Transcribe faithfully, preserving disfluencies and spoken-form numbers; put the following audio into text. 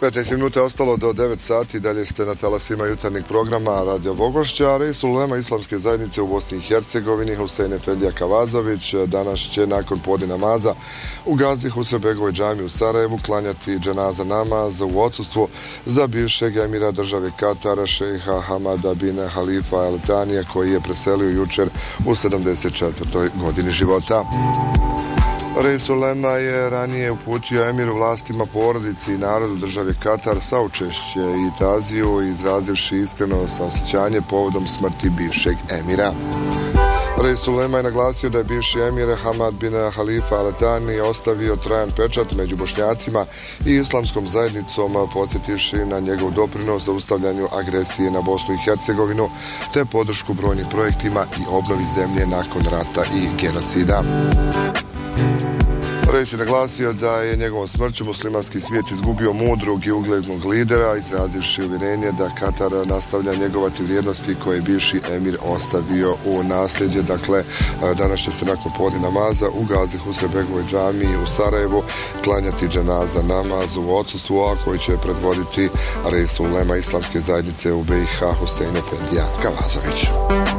devetnaest minuta je ostalo do devet sati, dalje ste na talasima jutarnjeg programa Radio Vogošća. Resul ulema Islamske zajednice u Bosni i Hercegovini Husein Efendija Kavazović danas će nakon podne namaza u Gazi Husebegovoj džamiji u Sarajevu klanjati dženaza namaz u odsustvu za bivšeg emira države Katara šejha Hamada bin Halifa Al Thanija koji je preselio jučer u sedamdeset četvrtoj godini života. Resul ulema je ranije uputio emiru, vlastima, porodici i narodu države Katar saučešće i taziju, izrazivši iskreno saosjećanje povodom smrti bivšeg emira. Resul ulema je naglasio da je bivši emir Hamad bin Halifa Al Thani ostavio trajan pečat među Bošnjacima i islamskom zajednicom, podsjetivši na njegov doprinos zaustavljanju agresije na Bosnu i Hercegovinu te podršku brojnim projektima i obnovi zemlje nakon rata i genocida. Reis je naglasio da je njegovom smrću muslimanski svijet izgubio mudrog i uglednog lidera, izrazivši uvjerenje da Katar nastavlja njegovati vrijednosti koje je bivši emir ostavio u nasljeđe. Dakle, danas će se nakon podne namaza u Gazi Husebegovoj džamiji u Sarajevu klanjati dženaza namaz u odsustvu, a koji će predvoditi resul ulema Islamske zajednice u B i H Husein Efendija Kavazović.